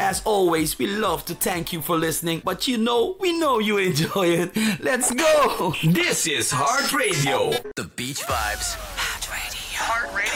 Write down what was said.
As always, we love to thank you for listening, but we know you enjoy it. Let's go! This is Heart Radio. The Beach Vibes. Heart Radio. Heart Radio.